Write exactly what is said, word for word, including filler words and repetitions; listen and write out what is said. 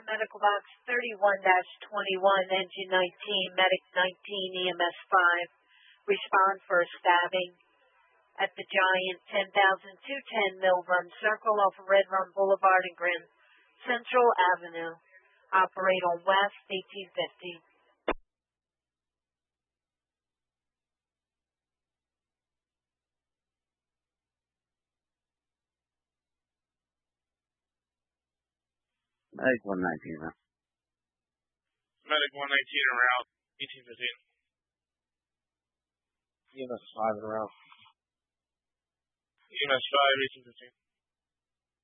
Medical Box thirty-one twenty-one, Engine nineteen, Medic nineteen, E M S five. Respond for a stabbing at the Giant, ten thousand two ten Mill Run Circle off of Red Run Boulevard and Grand Central Avenue. Operate on West eighteen fifty. Medic one nineteen, huh? Medic one nineteen en route, eighteen fifteen. E M S five en route. E M S five, eighteen fifteen.